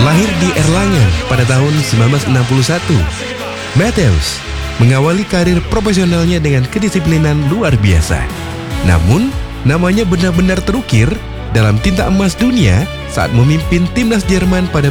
Lahir di Erlangen pada tahun 1961, Matthäus mengawali karir profesionalnya dengan kedisiplinan luar biasa. Namun, namanya benar-benar terukir dalam tinta emas dunia saat memimpin timnas Jerman pada